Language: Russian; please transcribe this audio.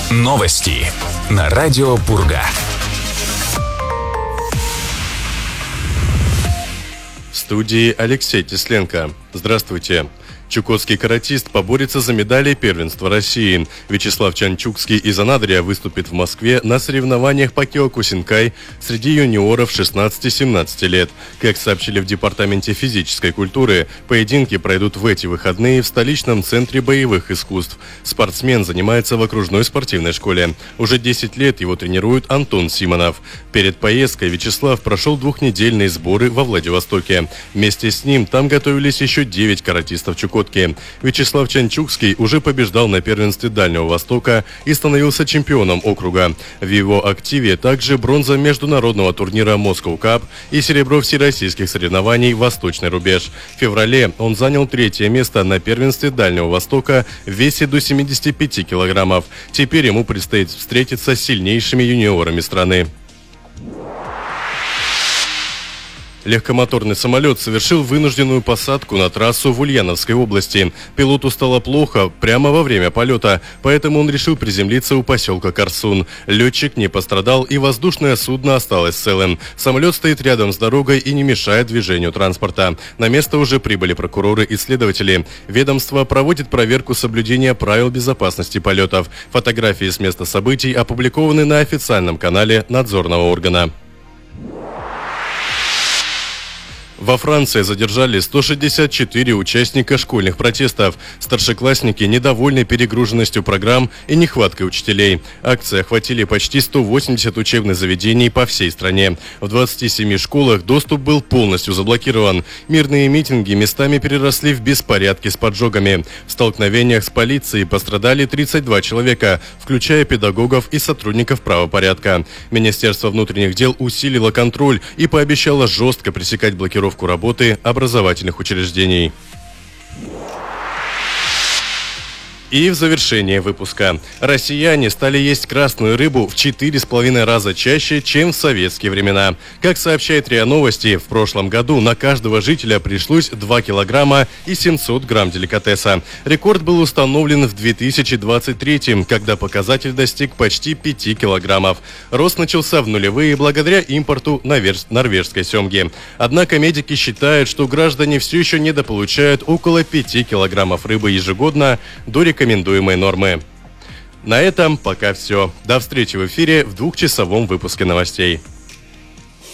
Новости на радио Пурга. В студии Алексей Тесленко. Здравствуйте. Чукотский каратист поборется за медали первенства России. Вячеслав Чанчукский из Анадыря выступит в Москве на соревнованиях по киокусинкай среди юниоров 16-17 лет. Как сообщили в Департаменте физической культуры, поединки пройдут в эти выходные в столичном центре боевых искусств. Спортсмен занимается в окружной спортивной школе. Уже 10 лет его тренирует Антон Симонов. Перед поездкой Вячеслав прошел двухнедельные сборы во Владивостоке. Вместе с ним там готовились еще 9 каратистов Чукотки. Вячеслав Чанчукский уже побеждал на первенстве Дальнего Востока и становился чемпионом округа. В его активе также бронза международного турнира Moscow Cup и серебро всероссийских соревнований «Восточный рубеж». В феврале он занял 3-е место на первенстве Дальнего Востока в весе до 75 килограммов. Теперь ему предстоит встретиться с сильнейшими юниорами страны. Легкомоторный самолет совершил вынужденную посадку на трассу в Ульяновской области. Пилоту стало плохо прямо во время полета, поэтому он решил приземлиться у поселка Корсун. Летчик не пострадал, и воздушное судно осталось целым. Самолет стоит рядом с дорогой и не мешает движению транспорта. На место уже прибыли прокуроры и следователи. Ведомство проводит проверку соблюдения правил безопасности полетов. Фотографии с места событий опубликованы на официальном канале надзорного органа. Во Франции задержали 164 участника школьных протестов. Старшеклассники недовольны перегруженностью программ и нехваткой учителей. Акции охватили почти 180 учебных заведений по всей стране. В 27 школах доступ был полностью заблокирован. Мирные митинги местами переросли в беспорядки с поджогами. В столкновениях с полицией пострадали 32 человека, включая педагогов и сотрудников правопорядка. Министерство внутренних дел усилило контроль и пообещало жестко пресекать блокировку работы образовательных учреждений. И в завершение выпуска. Россияне стали есть красную рыбу в 4,5 раза чаще, чем в советские времена. Как сообщает РИА Новости, в прошлом году на каждого жителя пришлось 2 килограмма и 700 грамм деликатеса. Рекорд был установлен в 2023, когда показатель достиг почти 5 килограммов. Рост начался в нулевые благодаря импорту норвежской семги. Однако медики считают, что граждане все еще недополучают около 5 килограммов рыбы ежегодно до рекомендуемой нормы. На этом пока все. До встречи в эфире в 2-часовом выпуске новостей.